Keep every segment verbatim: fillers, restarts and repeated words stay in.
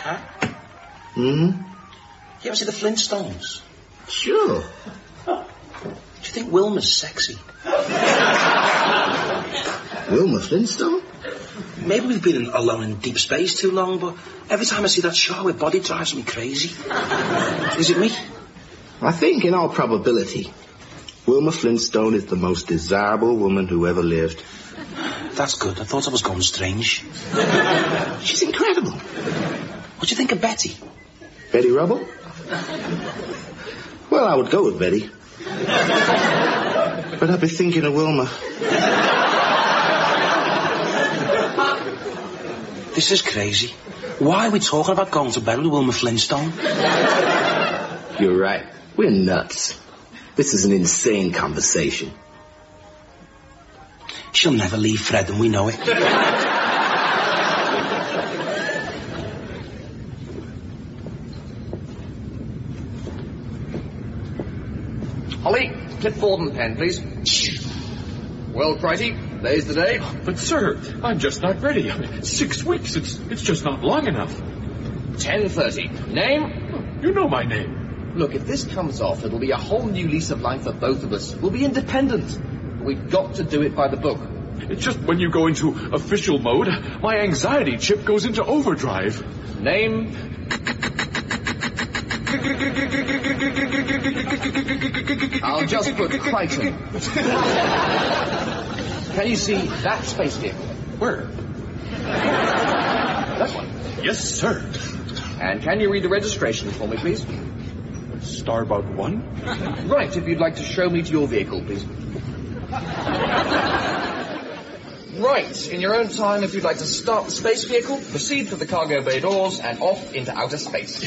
Huh? Hmm? You ever see the Flintstones? Sure. Do you think Wilma's sexy? Wilma Flintstone? Maybe we've been alone in deep space too long, but every time I see that show, her body drives me crazy. Is it me? I think, in all probability, Wilma Flintstone is the most desirable woman who ever lived. That's good. I thought I was going strange. She's incredible. What do you think of Betty? Betty Rubble? Well, I would go with Betty. But I'd be thinking of Wilma. This is crazy. Why are we talking about going to bed with Wilma Flintstone? You're right. We're nuts. This is an insane conversation. She'll never leave Fred, and we know it. Holly, clipboard and pen, please. Well, Crichty, there's the day. But, sir, I'm just not ready. I mean, six weeks, it's it's just not long enough. ten thirty. Name? You know my name. Look, if this comes off, it'll be a whole new lease of life for both of us. We'll be independent. We've got to do it by the book. It's just when you go into official mode, my anxiety chip goes into overdrive. Name? I'll just put Crichton. Can you see that space vehicle? Where? That one. Yes, sir. And can you read the registration for me, please? Starbuck one? Right, if you'd like to show me to your vehicle, please. Right, in your own time, if you'd like to start the space vehicle, proceed through the cargo bay doors and off into outer space.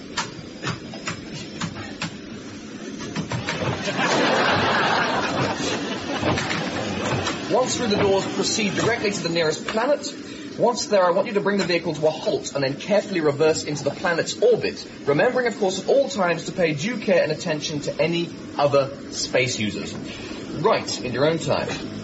Once through the doors, proceed directly to the nearest planet. Once there, I want you to bring the vehicle to a halt and then carefully reverse into the planet's orbit, remembering, of course, at all times to pay due care and attention to any other space users. Right, in your own time.